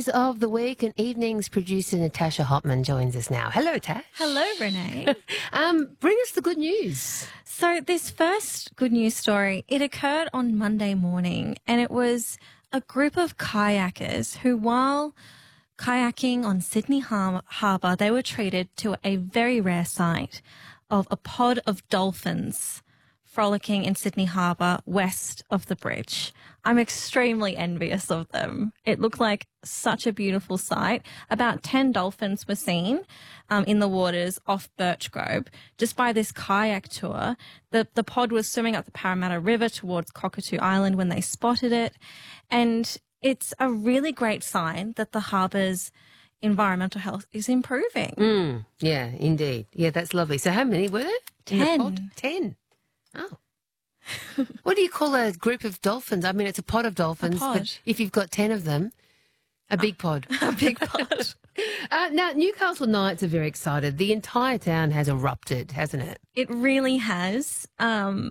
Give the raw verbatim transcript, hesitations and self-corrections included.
News of the week, and evenings producer Natasha Hopman joins us now. Hello, Tash. Hello, Renee. um, bring us the good news. So this first good news story, it occurred on Monday morning, and it was a group of kayakers who, while kayaking on Sydney Har- Harbour, they were treated to a very rare sight of a pod of dolphins frolicking in Sydney Harbour west of the bridge. I'm extremely envious of them. It looked like such a beautiful sight. About ten dolphins were seen um, in the waters off Birch Grove just by this kayak tour. The, the pod was swimming up the Parramatta River towards Cockatoo Island when they spotted it. And it's a really great sign that the harbour's environmental health is improving. Mm, yeah, indeed. Yeah, that's lovely. So how many were there? in the Ten. pod? Ten. Oh. What do you call a group of dolphins? I mean, it's a pod of dolphins, pod. but if you've got ten of them, a big pod. A big pod. uh, now, Newcastle Knights are very excited. The entire town has erupted, hasn't it? It really has. Um,